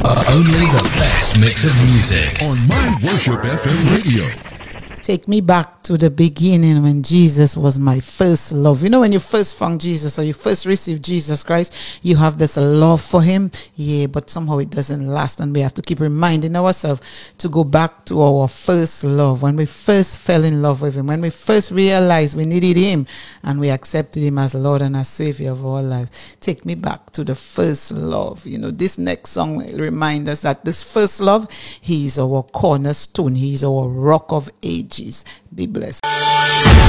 Only the best mix of music on My Worship FM radio. Take me back to the beginning when Jesus was my first love. You know, when you first found Jesus or you first received Jesus Christ, you have this love for him. Yeah, but somehow it doesn't last, and we have to keep reminding ourselves to go back to our first love. When we first fell in love with him, when we first realized we needed him and we accepted him as Lord and as Savior of our life. Take me back to the first love. You know, this next song will remind us that this first love, he is our cornerstone. He is our rock of ages. Be blessed.